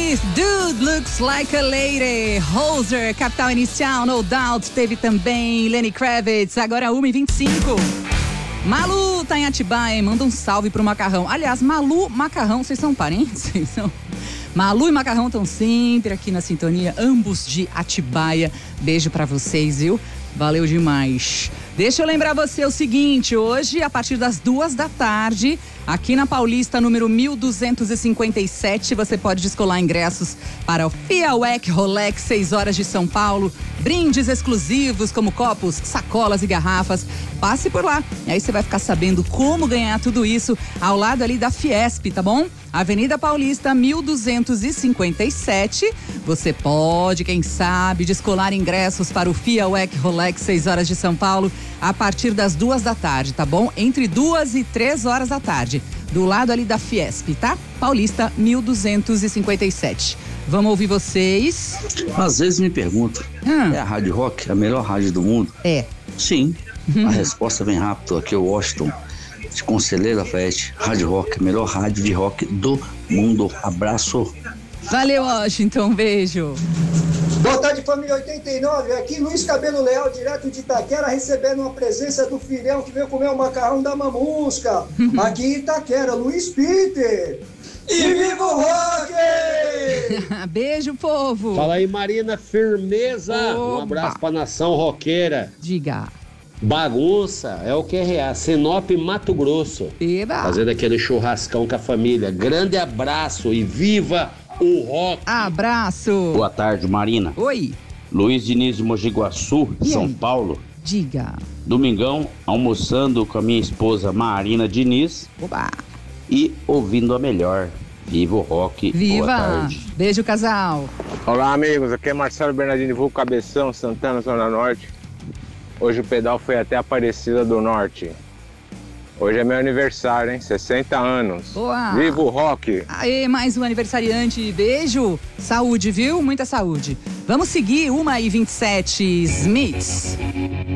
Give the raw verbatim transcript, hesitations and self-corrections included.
Smith, Dude Looks Like a Lady. Hoser, Capital Inicial, No Doubt. Teve também Lenny Kravitz, agora uma e vinte e cinco. Malu tá em Atibaia, manda um salve pro Macarrão. Aliás, Malu, Macarrão, vocês são parentes? Vocês são... Malu e Macarrão estão sempre aqui na sintonia, ambos de Atibaia. Beijo pra vocês, viu? Valeu demais. Deixa eu lembrar você o seguinte, hoje, a partir das duas da tarde, aqui na Paulista, número mil duzentos e cinquenta e sete, você pode descolar ingressos para o Fiawek Rolex, seis horas de São Paulo. Brindes exclusivos como copos, sacolas e garrafas. Passe por lá. E aí você vai ficar sabendo como ganhar tudo isso ao lado ali da Fiesp, tá bom? Avenida Paulista, mil duzentos e cinquenta e sete. Você pode, quem sabe, descolar ingressos para o Fiawek Rolex, seis horas de São Paulo, a partir das duas da tarde, tá bom? Entre duas e três horas da tarde. Do lado ali da Fiesp, tá? Paulista, mil duzentos e cinquenta e sete. Vamos ouvir vocês. Às vezes me perguntam, hum. é a Rádio Rock a melhor rádio do mundo? É. Sim. Hum. A resposta vem rápido. Aqui é o Washington, de Conselheiro Lafayette. Rádio Rock, a melhor rádio de rock do mundo. Abraço. Valeu, Washington. Beijo. Boa tarde, família oitenta e nove. Aqui Luiz Cabelo Leal, direto de Itaquera, recebendo uma presença do filhão que veio comer o macarrão da mamusca. Aqui em Itaquera, Luiz Peter. E viva o rock! Beijo, povo. Fala aí, Marina, firmeza. Oba. Um abraço pra nação roqueira. Diga. Bagunça é o Q R A, Sinop, Mato Grosso. Eba. Fazendo aquele churrascão com a família. Grande abraço e viva o rock. Abraço. Boa tarde, Marina. Oi. Luiz Diniz de Mogi Guaçu, e São aí? Paulo. Diga. Domingão, almoçando com a minha esposa Marina Diniz. Oba. E ouvindo a melhor. Viva o rock. Viva. Boa tarde. Beijo, casal. Olá, amigos. Aqui é Marcelo Bernardino de Vulco Cabeção, Santana, Zona Norte. Hoje o pedal foi até Aparecida do Norte. Hoje é meu aniversário, hein? sessenta anos. Boa. Viva o rock. Aê, mais um aniversariante. Beijo. Saúde, viu? Muita saúde. Vamos seguir uma e vinte e sete Smiths.